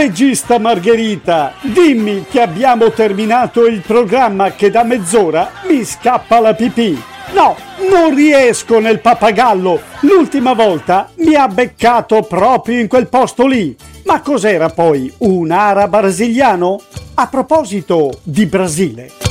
Regista Margherita, dimmi che abbiamo terminato il programma che da mezz'ora mi scappa la pipì. No, non riesco nel pappagallo. L'ultima volta mi ha beccato proprio in quel posto lì. Ma cos'era poi? Un ara brasiliano? A proposito di Brasile.